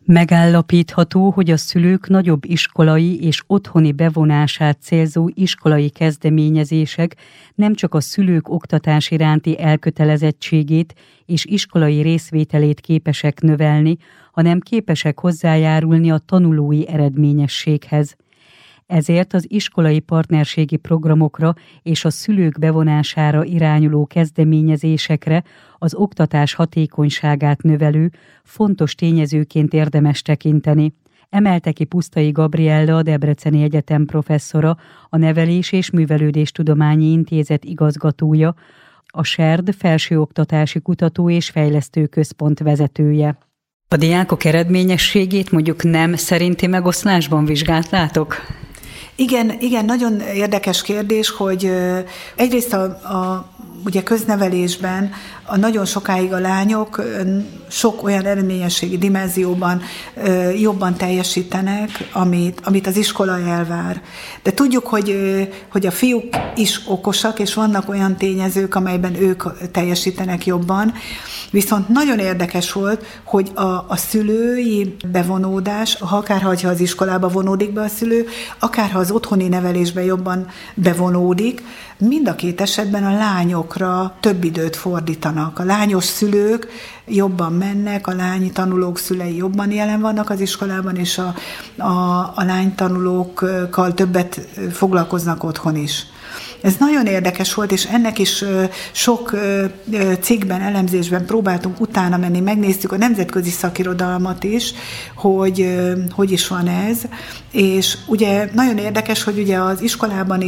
Megállapítható, hogy a szülők nagyobb iskolai és otthoni bevonását célzó iskolai kezdeményezések nem csak a szülők oktatás iránti elkötelezettségét és iskolai részvételét képesek növelni, hanem képesek hozzájárulni a tanulói eredményességhez. Ezért az iskolai partnerségi programokra és a szülők bevonására irányuló kezdeményezésekre az oktatás hatékonyságát növelő, fontos tényezőként érdemes tekinteni. Emelte ki Pusztai Gabriella, a Debreceni Egyetem professzora, a Nevelés- és Művelődéstudományi Intézet igazgatója, a SERD Felsőoktatási Kutató és Fejlesztő Központ vezetője. A diákok eredményességét mondjuk nem szerinti megoszlásban vizsgáltátok? Igen, nagyon érdekes kérdés, hogy egyrészt ugye köznevelésben nagyon sokáig a lányok sok olyan eredményességi dimenzióban jobban teljesítenek, amit az iskola elvár. De tudjuk, hogy a fiúk is okosak, és vannak olyan tényezők, amelyben ők teljesítenek jobban. Viszont nagyon érdekes volt, hogy a szülői bevonódás, akárha az iskolába vonódik be a szülő, akárha az otthoni nevelésbe jobban bevonódik, mind a két esetben a lányokra több időt fordítanak. A lányos szülők jobban mennek, a lányi tanulók szülei jobban jelen vannak az iskolában, és a lánytanulókkal többet foglalkoznak otthon is. Ez nagyon érdekes volt, és ennek is sok cikkben, elemzésben próbáltunk utána menni, megnéztük a nemzetközi szakirodalmat is, hogy is van ez, és ugye nagyon érdekes, hogy ugye az iskolában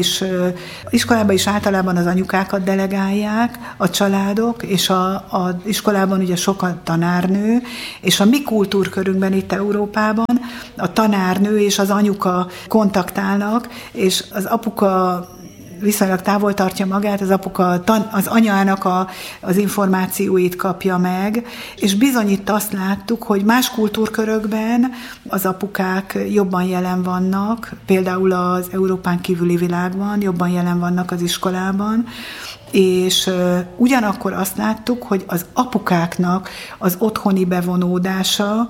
is általában az anyukákat delegálják, a családok, és az iskolában ugye sok a tanárnő, és a mi kultúrkörünkben itt Európában a tanárnő és az anyuka kontaktálnak, és az apuka viszonylag távol tartja magát, az apuka az anyának az információit kapja meg, és bizony itt azt láttuk, hogy más kultúrkörökben az apukák jobban jelen vannak, például az Európán kívüli világban jobban jelen vannak az iskolában, és ugyanakkor azt láttuk, hogy az apukáknak az otthoni bevonódása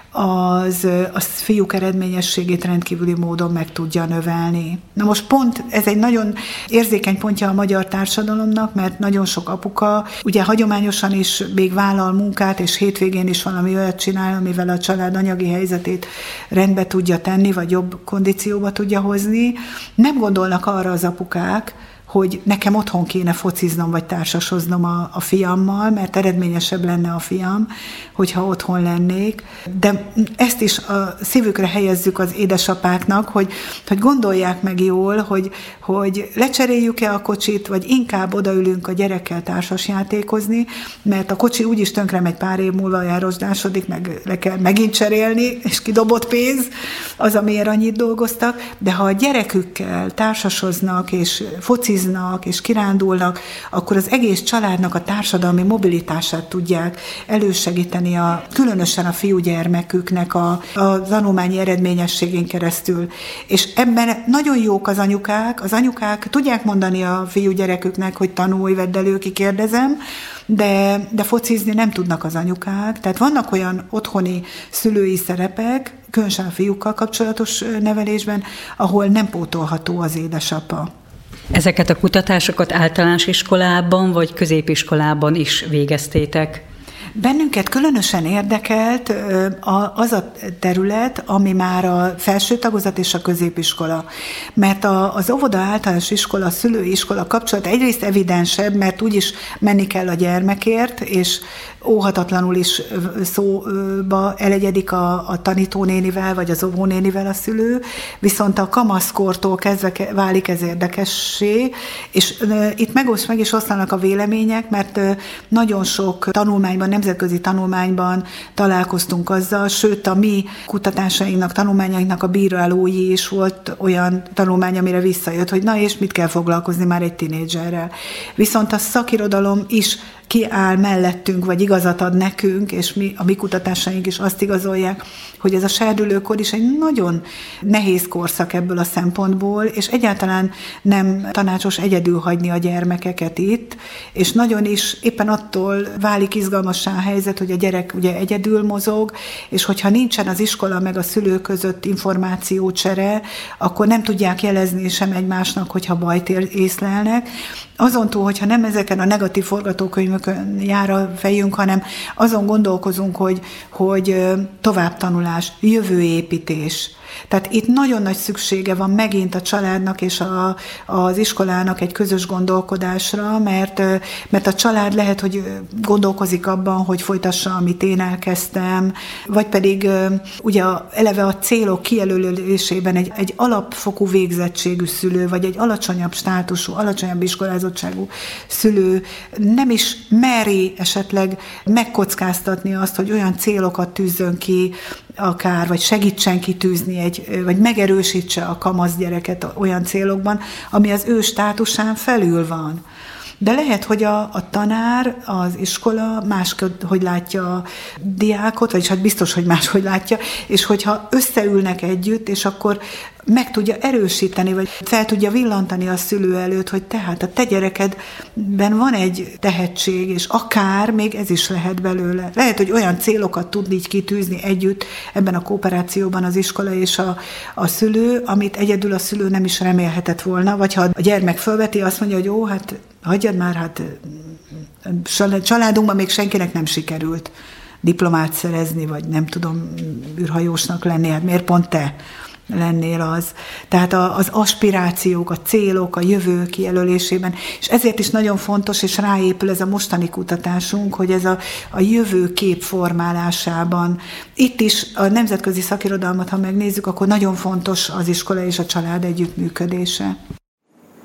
az fiúk eredményességét rendkívüli módon meg tudja növelni. Na most pont ez egy nagyon érzékeny pontja a magyar társadalomnak, mert nagyon sok apuka ugye hagyományosan is még vállal munkát, és hétvégén is valami olyat csinál, amivel a család anyagi helyzetét rendbe tudja tenni, vagy jobb kondícióba tudja hozni. Nem gondolnak arra az apukák, hogy nekem otthon kéne fociznom, vagy társasoznom a fiammal, mert eredményesebb lenne a fiam, hogyha otthon lennék. De ezt is a szívükre helyezzük az édesapáknak, hogy gondolják meg jól, hogy lecseréljük-e a kocsit, vagy inkább odaülünk a gyerekkel társasjátékozni, mert a kocsi úgyis tönkre megy pár év múlva, elrosdásodik, meg le kell megint cserélni, és kidobott pénz az, amiért annyit dolgoztak. De ha a gyerekükkel társasoznak, és fociznak, és kirándulnak, akkor az egész családnak a társadalmi mobilitását tudják elősegíteni, különösen a fiúgyermeküknek a tanulmányi eredményességén keresztül. És ebben nagyon jók az anyukák tudják mondani a fiúgyereküknek, hogy tanulj, vedd elő, kikérdezem, de focizni nem tudnak az anyukák. Tehát vannak olyan otthoni szülői szerepek, különösen a fiúkkal kapcsolatos nevelésben, ahol nem pótolható az édesapa. Ezeket a kutatásokat általános iskolában vagy középiskolában is végeztétek? Bennünket különösen érdekelt az a terület, ami már a felső tagozat és a középiskola. Mert az óvoda, általános iskola, szülői iskola kapcsolat egyrészt evidensebb, mert úgyis menni kell a gyermekért, és óhatatlanul is szóba elegyedik a tanítónénivel, vagy az óvónénivel a szülő, viszont a kamaszkortól kezdve válik ez érdekessé, és itt meg is oszlanak a vélemények, mert nagyon sok tanulmányban, nemzetközi tanulmányban találkoztunk azzal, sőt a mi kutatásainknak, tanulmányainknak a bírálói is volt olyan tanulmány, amire visszajött, hogy na és mit kell foglalkozni már egy tinédzserrel. Viszont a szakirodalom is kiáll mellettünk, vagy igazat ad nekünk, és a mi kutatásaink is azt igazolják, hogy ez a serdülőkor is egy nagyon nehéz korszak ebből a szempontból, és egyáltalán nem tanácsos egyedül hagyni a gyermekeket itt, és nagyon is éppen attól válik izgalmassá a helyzet, hogy a gyerek ugye egyedül mozog, és hogyha nincsen az iskola meg a szülő között információcsere, akkor nem tudják jelezni sem egymásnak, hogyha bajt észlelnek. Azon túl, hogyha nem ezeken a negatív forgatókönyvökön jár a fejünk, hanem azon gondolkozunk, hogy továbbtanulás, jövőépítés. Tehát itt nagyon nagy szüksége van megint a családnak és az iskolának egy közös gondolkodásra, mert a család lehet, hogy gondolkozik abban, hogy folytassa, amit én elkezdtem, vagy pedig ugye eleve a célok kijelölésében egy alapfokú végzettségű szülő, vagy egy alacsonyabb státusú, alacsonyabb iskolázottságú szülő nem is meri esetleg megkockáztatni azt, hogy olyan célokat tűzzön ki, akár, vagy segítsen kitűzni, vagy megerősítse a kamasz gyereket olyan célokban, ami az ő státusán felül van. De lehet, hogy a tanár, az iskola máshogy látja a diákot, vagyis hát biztos, hogy máshogy látja, és hogyha összeülnek együtt, és akkor meg tudja erősíteni, vagy fel tudja villantani a szülő előtt, hogy tehát a te gyerekedben van egy tehetség, és akár még ez is lehet belőle. Lehet, hogy olyan célokat tud így kitűzni együtt ebben a kooperációban az iskola és a szülő, amit egyedül a szülő nem is remélhetett volna, vagy ha a gyermek fölveti, azt mondja, hogy jó, hát hagyjad már, hát családunkban még senkinek nem sikerült diplomát szerezni, vagy nem tudom, űrhajósnak lenni, hát miért pont te lennél az. Tehát az aspirációk, a célok, a jövő kijelölésében, és ezért is nagyon fontos, és ráépül ez a mostani kutatásunk, hogy ez a jövőkép formálásában. Itt is a nemzetközi szakirodalmat, ha megnézzük, akkor nagyon fontos az iskola és a család együttműködése.